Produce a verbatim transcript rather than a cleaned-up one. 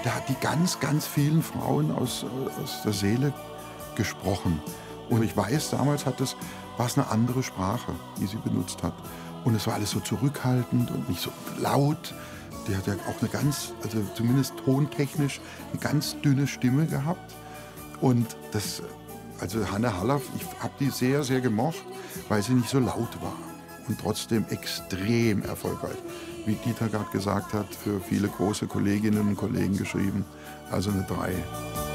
der hat die ganz, ganz vielen Frauen aus, äh, aus der Seele gesprochen. Und ich weiß, damals hat das, war es eine andere Sprache, die sie benutzt hat. Und es war alles so zurückhaltend und nicht so laut. Der hat ja auch eine ganz, also zumindest tontechnisch, eine ganz dünne Stimme gehabt. Und das, also Hanne Haller, ich habe die sehr, sehr gemocht, weil sie nicht so laut war. Und trotzdem extrem erfolgreich. Wie Dieter gerade gesagt hat, für viele große Kolleginnen und Kollegen geschrieben. Also eine drei.